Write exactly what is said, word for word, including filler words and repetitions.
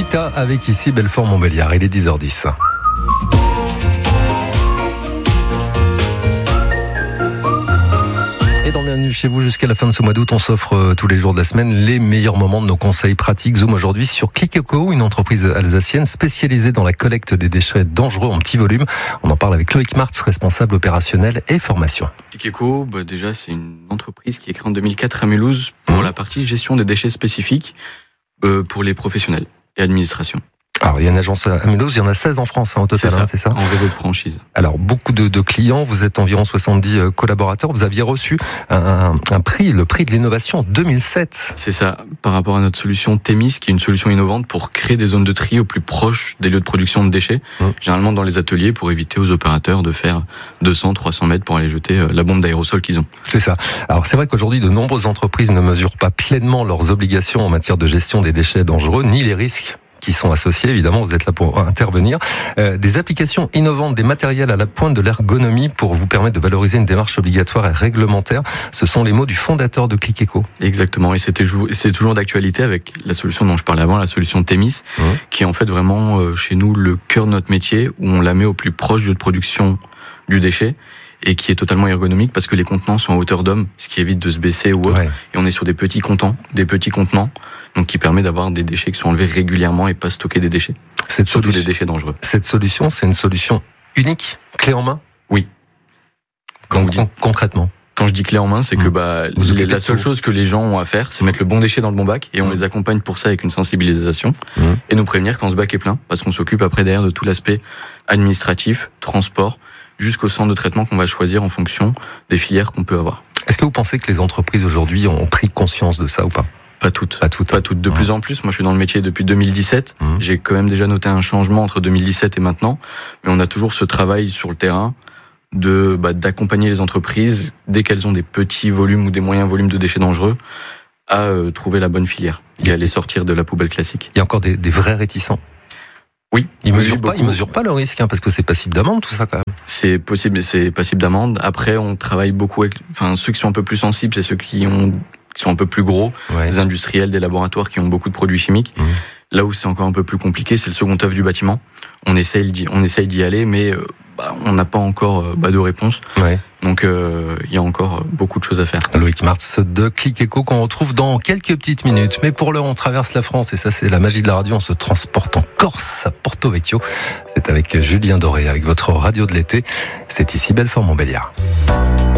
Rita avec ici Belfort-Montbéliard. Il est dix heures dix. Et dans Bienvenue chez vous jusqu'à la fin de ce mois d'août, on s'offre euh, tous les jours de la semaine les meilleurs moments de nos conseils pratiques. Zoom aujourd'hui sur Click-Eco, une entreprise alsacienne spécialisée dans la collecte des déchets dangereux en petit volume. On en parle avec Loïc Martz, responsable opérationnel et formation. Click-Eco, bah déjà c'est une entreprise qui est créée en deux mille quatre à Mulhouse pour mmh. la partie gestion des déchets spécifiques euh, pour les professionnels et administration. Alors, il y a une agence à Mulhouse, il y en a seize en France hein, au total, c'est ça, hein, c'est ça en réseau de franchise. Alors, beaucoup de, de clients, vous êtes environ soixante-dix collaborateurs, vous aviez reçu un, un prix, le prix de l'innovation en deux mille sept. C'est ça, par rapport à notre solution Thémis, qui est une solution innovante pour créer des zones de tri au plus proche des lieux de production de déchets, mmh. généralement dans les ateliers, pour éviter aux opérateurs de faire deux cents à trois cents mètres pour aller jeter la bombe d'aérosol qu'ils ont. C'est ça. Alors, c'est vrai qu'aujourd'hui, de nombreuses entreprises ne mesurent pas pleinement leurs obligations en matière de gestion des déchets dangereux, ni les risques qui sont associés, évidemment, vous êtes là pour intervenir. Euh, des applications innovantes, des matériels à la pointe de l'ergonomie pour vous permettre de valoriser une démarche obligatoire et réglementaire. Ce sont les mots du fondateur de Click-Eco. Exactement, et c'était, c'est toujours d'actualité avec la solution dont je parlais avant, la solution Thémis, mmh. qui est en fait vraiment euh, chez nous le cœur de notre métier, où on la met au plus proche du lieu de production du déchet, et qui est totalement ergonomique parce que les contenants sont à hauteur d'homme, ce qui évite de se baisser ou autre. Ouais. Et on est sur des petits contenants, des petits contenants, donc qui permet d'avoir des déchets qui sont enlevés régulièrement et pas stocker des déchets. Cette surtout solution, des déchets dangereux. Cette solution, c'est une solution unique, clé en main ? Oui. Quand vous dites concrètement. Quand je dis clé en main, c'est mmh. que bah, les, la seule chose que les gens ont à faire, c'est mettre le bon déchet dans le bon bac, et on mmh. les accompagne pour ça avec une sensibilisation, mmh. et nous prévenir quand ce bac est plein, parce qu'on s'occupe après derrière de tout l'aspect administratif, transport, jusqu'au centre de traitement qu'on va choisir en fonction des filières qu'on peut avoir. Est-ce que vous pensez que les entreprises aujourd'hui ont pris conscience de ça ou pas ? Pas toutes. Pas toutes. Pas toutes. De mmh. plus en plus, moi je suis dans le métier depuis deux mille dix-sept. Mmh. J'ai quand même déjà noté un changement entre deux mille dix-sept et maintenant. Mais on a toujours ce travail sur le terrain de bah, d'accompagner les entreprises dès qu'elles ont des petits volumes ou des moyens volumes de déchets dangereux à euh, trouver la bonne filière et à les sortir de la poubelle classique. Il y a encore des, des vrais réticents. Oui. Ils mesurent pas, ils mesurent pas le risque, hein, parce que c'est passible d'amende, tout ça, quand même. C'est possible, c'est passible d'amende. Après, on travaille beaucoup avec, enfin, ceux qui sont un peu plus sensibles, c'est ceux qui ont, qui sont un peu plus gros, ouais. les industriels, des laboratoires qui ont beaucoup de produits chimiques. Mmh. Là où c'est encore un peu plus compliqué, c'est le second œuvre du bâtiment. On essaye d'y, on essaye d'y aller, mais, euh, bah, on n'a pas encore, bah, de réponse. Ouais. Donc, euh, il y a encore beaucoup de choses à faire. Loïc Martz de Click-Eco qu'on retrouve dans quelques petites minutes. Mais pour l'heure, on traverse la France et ça, c'est la magie de la radio. On se transporte en Corse, à Porto Vecchio. C'est avec Julien Doré, avec votre radio de l'été. C'est ici Belfort-Montbéliard.